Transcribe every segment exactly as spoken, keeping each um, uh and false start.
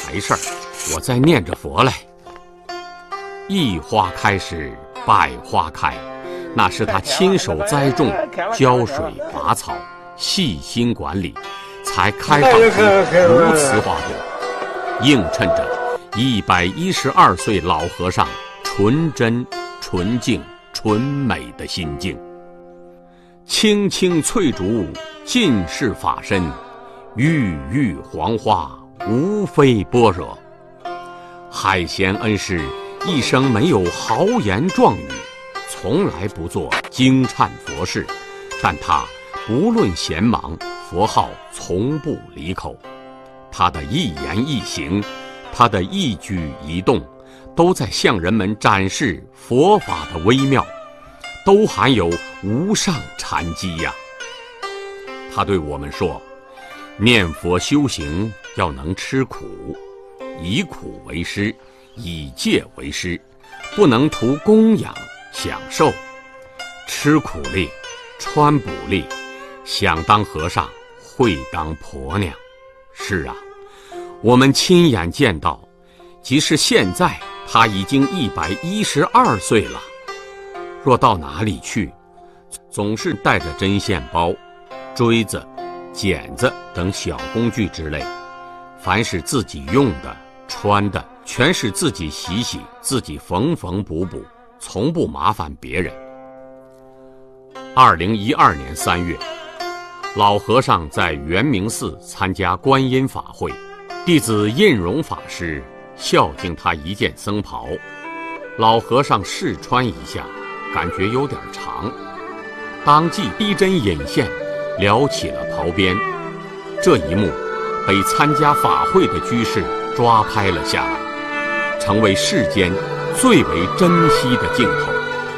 财事儿，我在念着佛嘞。一花开时，百花开，那是他亲手栽种、浇水拔草、细心管理，才开放出如此花朵，映衬着一百一十二岁老和尚纯真、纯净、纯美的心境。青青翠竹，尽是法身；郁郁黄花，无非般若。海贤恩师一生没有豪言壮语，从来不做惊颤佛事，但他不论闲忙，佛号从不离口。他的一言一行，他的一举一动，都在向人们展示佛法的微妙，都含有无上禅机呀。他对我们说，念佛修行要能吃苦，以苦为师，以戒为师，不能图供养享受。吃苦力，穿补力，想当和尚会当婆娘。是啊，我们亲眼见到，即使现在他已经一百一十二岁了，若到哪里去，总是带着针线包、锥子、剪子等小工具之类，凡是自己用的、穿的，全是自己洗洗，自己缝缝补补，从不麻烦别人。二零一二年三月，老和尚在圆明寺参加观音法会，弟子印荣法师孝敬他一件僧袍，老和尚试穿一下，感觉有点长，当即逼针引线，撩起了袍边。这一幕被参加法会的居士抓拍了下来，成为世间最为珍惜的镜头。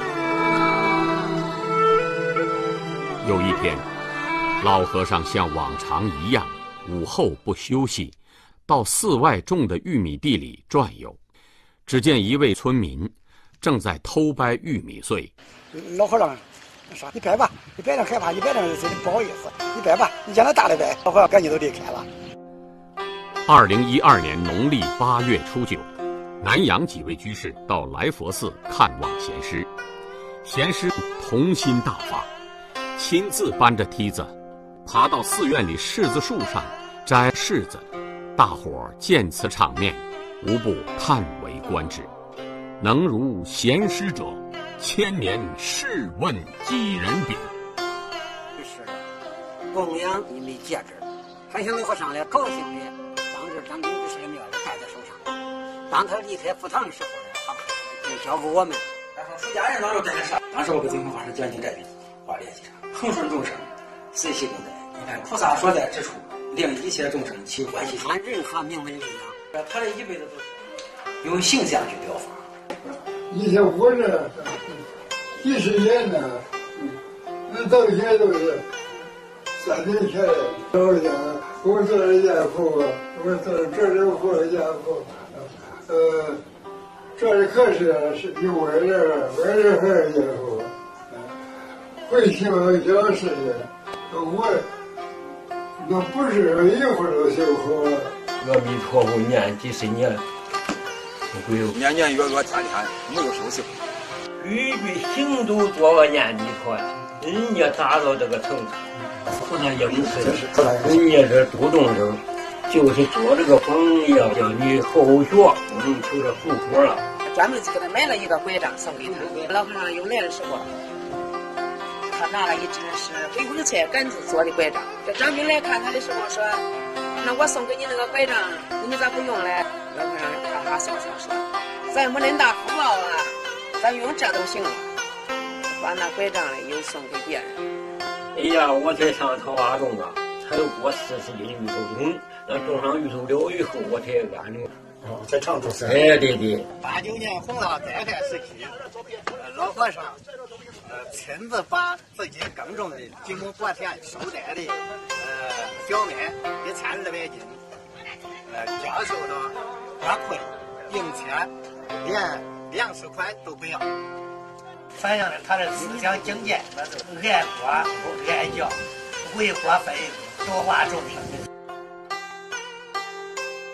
有一天，老和尚像往常一样，午后不休息，到寺外种的玉米地里转悠。只见一位村民正在偷掰玉米穗。 老和尚说：“你掰吧，你掰着害怕，你掰着不好意思，你掰吧，你让他大的掰。”老和尚赶紧都离开了。 二零一二年农历八月初九，南阳几位居士到来佛寺看望贤师，贤师童心大发，亲自搬着梯子爬到寺院里柿子树上摘柿子。大伙儿见此场面，无不叹为观止。能如贤师者，千年试问几人比？ 是的，供养你没戒指，还想老和尚来高兴的，当着张公居士的面的戴在手上。当他离开佛堂的时候呢，他就交给我们。 然后出家人哪有这件事？当时我给净空法师讲经这边话联系上，恒顺众生，随喜功德。你看菩萨所在之处，令一切众生起欢喜心。 按任何名闻力量， 他这一辈子都是用形象去表法。 以前活着几十年呢，那到现在都是三年前到家，我做了家父，我做这是我家父，呃，这是可是是有我这我这还是家父，会修小事情，我那不是一会儿都修好。 阿弥陀佛念几十年。 年年月月天天没有休息， 句句行都做个念弥陀，人家达到这个程度，菩萨应是人家这主动者，就是做这个榜样，叫你后学，不能求这后果了。 专门给他买了一个拐杖送给他。老和尚又来的时候，他拿了一只是回光菜杆子做的拐杖。这张兵来看他的时候说：“那我送给你那个拐杖，你咋不用嘞？”老和尚哈哈笑笑说：“咱没恁大福报啊，咱用这都行了。”把那拐杖嘞又送给别人。 哎呀，我才上桃花种啊，才有过四十斤芋头种，那种上芋头了以后，我才安种。 哦，在常州山。 哎，对对。 八九年弘道灾害时期，老和尚呃亲自把自己耕种的几亩薄田收摘的呃小麦一千二百斤，呃交收到花困、硬钱，连粮食款都不要，反映了他的思想境界，那是爱国不爱教，为国分忧，多化众生。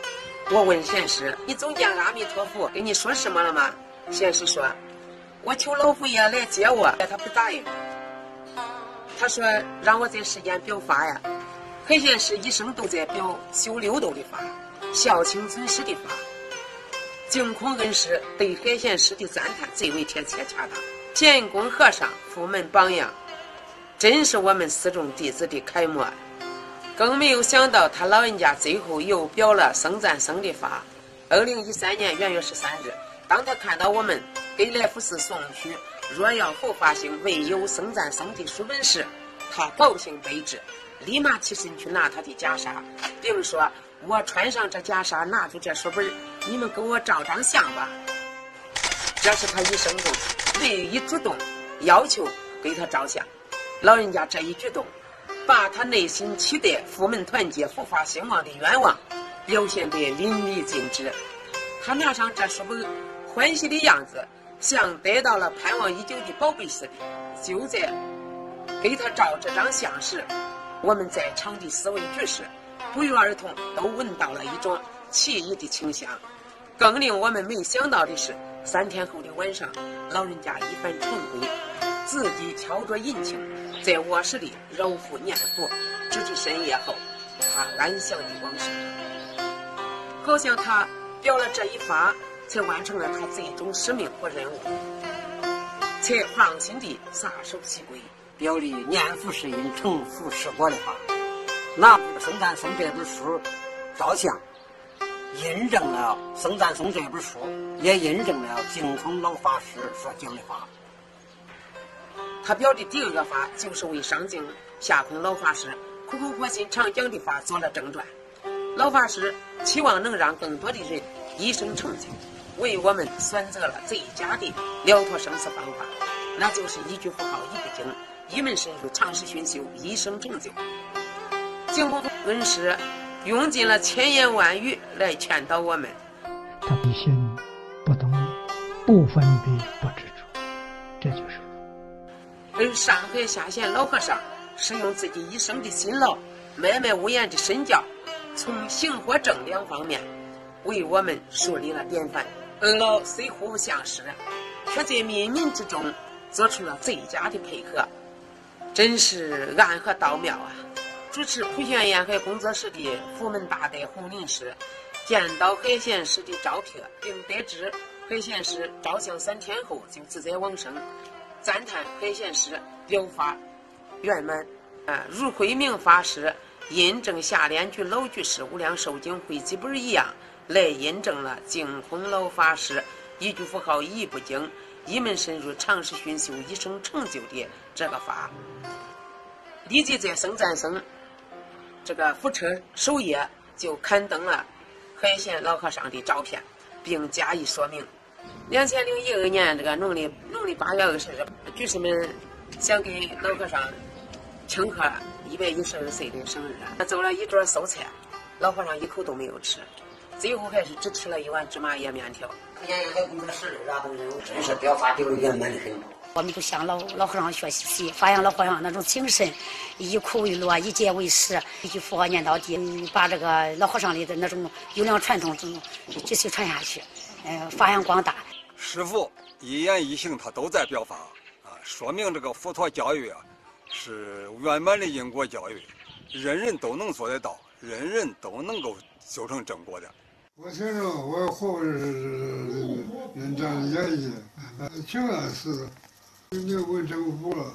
我问贤师：“你总见阿弥陀佛跟你说什么了吗？”贤师说：“我求老佛爷来接我，他不答应。他说让我在世间表法呀。海贤师一生都在表修六度的法，孝亲尊师的法。净空恩师对海贤师的赞叹最为贴切恰当。乾坤和尚佛门榜样，真是我们四众弟子的楷模。更没有想到他老人家最后又表了僧赞僧的法。二零一三年元月十三日，当他看到我们给来福寺送去若要佛法兴唯有僧赞僧的书本时，他高兴备至，立马起身去拿他的袈裟，并说：“我穿上这袈裟，拿出这书本，你们给我照张相吧。”这是他一生中唯一主动要求给他照相。老人家这一举动，把他内心期待佛门团结、佛法兴旺的愿望表现得淋漓尽致。他拿上这书本，欢喜的样子像得到了盼望已久的宝贝似的。就在给他照这张相时，我们在场的四位居士不约而同都闻到了一种奇异的清香。更令我们没想到的是，三天后的晚上，老人家一番晨归，自己敲着银磬，在卧室里揉腹念佛，直至深夜后，他安详的往生。好像他表了这一发，才完成了他最终使命和任务，才放心地撒手西归， 表里念佛是因，成佛是果的话。拿僧赞僧这本书照相，印证了僧赞僧这本书，也印证了净空老法师所讲的话。 他表的第二个法，就是为上净下空老法师苦口婆心常讲的法做了正传。老法师期望能让更多的人一生成就，为我们选择了最佳的了脱生死方法，那就是一句佛号一不精，一门深入，长时熏修，一生成就。净空恩师用尽了千言万语来劝导我们。 他不信不懂，不分别不执着，这就是而上海下县老和尚是用自己一生的辛劳，脉脉无言的身教，从行和正两方面为我们树立了典范。二老虽互不相识，却在冥冥之中做出了最佳的配合，真是暗合道妙啊！主持普贤沿海工作室的佛门大德洪林师见到海贤师的照片，并得知海贤师照相三天后就自在往生，赞叹海贤师表法圆满。啊，如慧明法师印证下联居老居士无量寿经汇集本一样，来印证了净空老法师一句佛号一不精，一门深入，长时熏修，一生成就的这个法。立即在僧赞僧这个福车首页就刊登了海贤老和尚的照片，并加以说明。两千零一二年这个农历农历八月二十日，居士们想给老和尚庆贺一百一十二岁的生日，他做了一桌素菜，老和尚一口都没有吃，最后还是只吃了一碗芝麻叶面条。 沿海工作室啊，都是真是表法表圆满的很。 我们就向老老和尚学习，发扬老和尚那种精神，以苦为乐，以戒为师，一句佛号念到底，把这个老和尚的那种优良传统继续传下去，呃，发扬光大。 师父一言一行他都在表法啊，说明这个佛陀教育啊是圆满的因果教育，人人都能做得到，人人都能够修成正果的。 我听着我后边是人这样演绎，挺安似的。你问政府了，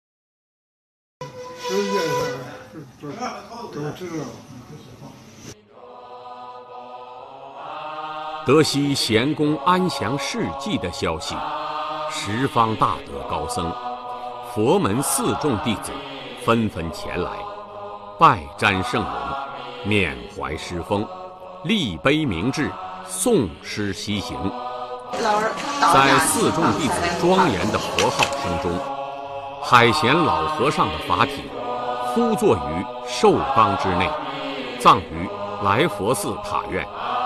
世界上都都知道。 得悉贤公安详事迹的消息，十方大德高僧、佛门四众弟子纷纷前来，拜瞻圣容，缅怀师风，立碑铭志，诵诗西行。在四众弟子庄严的佛号声中，海贤老和尚的法体敷坐于寿缸之内，葬于来佛寺塔院。